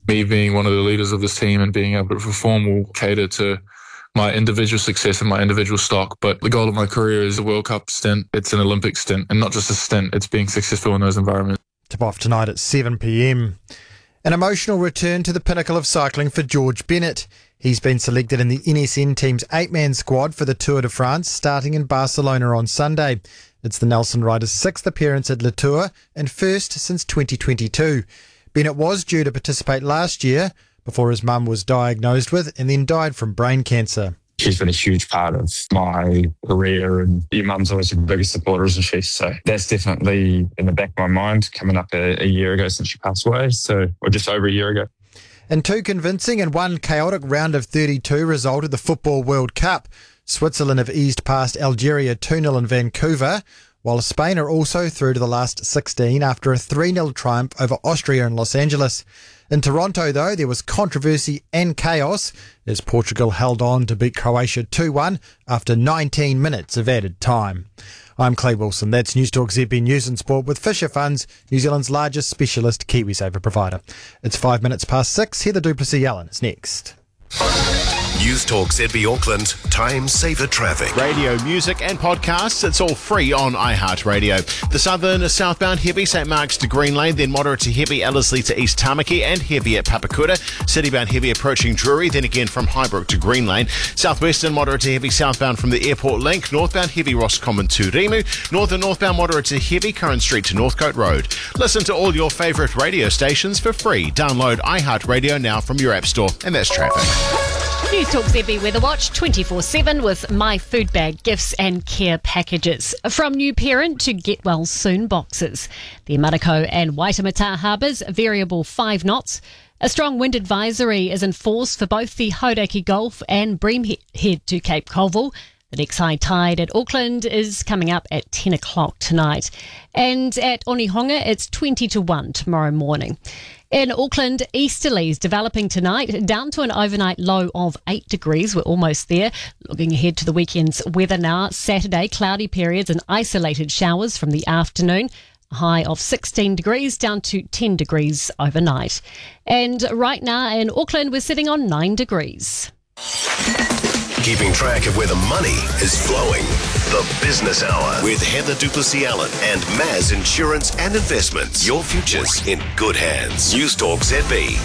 Me being one of the leaders of this team and being able to perform will cater to my individual success and my individual stock. But the goal of my career is a World Cup stint. It's an Olympic stint, and not just a stint. It's being successful in those environments. Tip off tonight at 7 p.m. An emotional return to the pinnacle of cycling for George Bennett. He's been selected in the NSN team's 8-man squad for the Tour de France, starting in Barcelona on Sunday. It's the Nelson rider's 6th appearance at Le Tour and first since 2022. Bennett was due to participate last year before his mum was diagnosed with and then died from brain cancer. She's been a huge part of my career, and your mum's always your biggest supporter, isn't she? So that's definitely in the back of my mind, coming up a year ago since she passed away, or just over a year ago. In two convincing and one chaotic round of 32 result of the Football World Cup, Switzerland have eased past Algeria 2-0 in Vancouver, while Spain are also through to the last 16 after a 3-0 triumph over Austria in Los Angeles. In Toronto, though, there was controversy and chaos as Portugal held on to beat Croatia 2-1 after 19 minutes of added time. I'm Clay Wilson. That's News Talk ZB News and Sport with Fisher Funds, New Zealand's largest specialist KiwiSaver provider. It's 5 minutes past 6. Heather Duplessis-Allen is next. News Talk ZB Auckland, time saver traffic. Radio, music and podcasts, it's all free on iHeartRadio. The southbound heavy St Mark's to Green Lane, then moderate to heavy Ellerslie to East Tamaki and heavy at Papakura. Citybound heavy approaching Drury, then again from Highbrook to Green Lane. Southwestern moderate to heavy southbound from the Airport Link. Northbound heavy Roscommon to Rimu. Northbound moderate to heavy Curran Street to Northcote Road. Listen to all your favourite radio stations for free. Download iHeartRadio now from your app store. And that's traffic. News Talk ZB Weather Watch 24/7 with My Food Bag gifts and care packages. From new parent to get well soon boxes. The Manukau and Waitemata harbours, variable 5 knots. A strong wind advisory is in force for both the Hauraki Gulf and Breamhead to Cape Colville. The next high tide at Auckland is coming up at 10 o'clock tonight. And at Onehonga, it's 20-1 tomorrow morning. In Auckland, easterlies developing tonight, down to an overnight low of 8 degrees. We're almost there. Looking ahead to the weekend's weather now. Saturday, cloudy periods and isolated showers from the afternoon. A high of 16 degrees down to 10 degrees overnight. And right now in Auckland, we're sitting on 9 degrees. Keeping track of where the money is flowing. The Business Hour with Heather Duplessis-Allen and Maz Insurance and Investments. Your future's in good hands. News Talk ZB.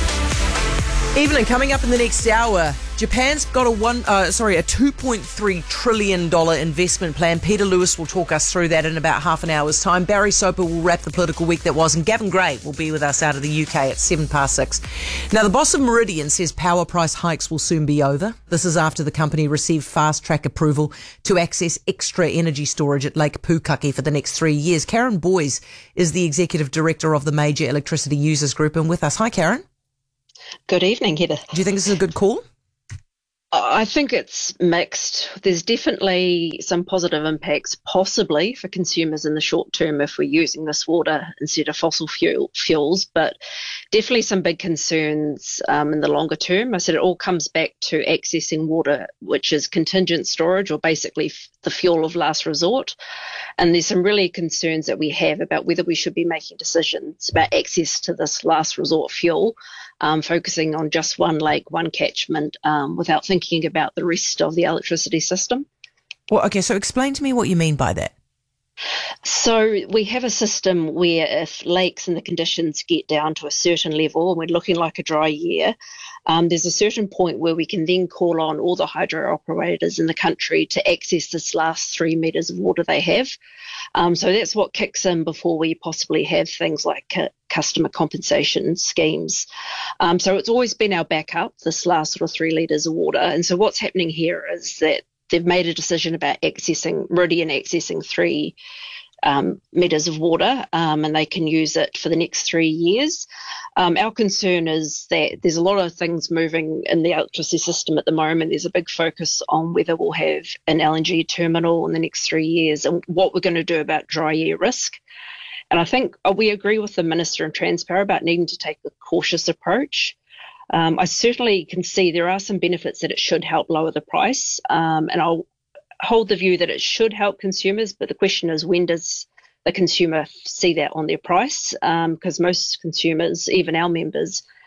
Evelyn, coming up in the next hour, Japan's got a $2.3 trillion investment plan. Peter Lewis will talk us through that in about half an hour's time. Barry Soper will wrap the political week that was, and Gavin Gray will be with us out of the UK at 6:07. Now, the boss of Meridian says power price hikes will soon be over. This is after the company received fast-track approval to access extra energy storage at Lake Pukaki for the next 3 years. Karen Boys is the executive director of the Major Electricity Users Group, and with us. Hi, Karen. Good evening, Heather. Do you think this is a good call? I think it's mixed. There's definitely some positive impacts, possibly for consumers in the short term if we're using this water instead of fossil fuels, but definitely some big concerns in the longer term. I said it all comes back to accessing water, which is contingent storage or basically the fuel of last resort. And there's some really concerns that we have about whether we should be making decisions about access to this last resort fuel, focusing on just one lake, one catchment, without thinking about the rest of the electricity system. Well, okay, so explain to me what you mean by that. So we have a system where if lakes and the conditions get down to a certain level and we're looking like a dry year, there's a certain point where we can then call on all the hydro operators in the country to access this last 3 metres of water they have. So that's what kicks in before we possibly have things like customer compensation schemes. So it's always been our backup, this last sort of 3 litres of water. And so what's happening here is that they've made a decision about Meridian accessing 3 metres of water, and they can use it for the next 3 years. Our concern is that there's a lot of things moving in the electricity system at the moment. There's a big focus on whether we'll have an LNG terminal in the next 3 years and what we're going to do about dry year risk. And I think we agree with the Minister in Transpower about needing to take a cautious approach. I certainly can see there are some benefits that it should help lower the price, and I'll hold the view that it should help consumers, but the question is, when does the consumer see that on their price? Because most consumers, even our members,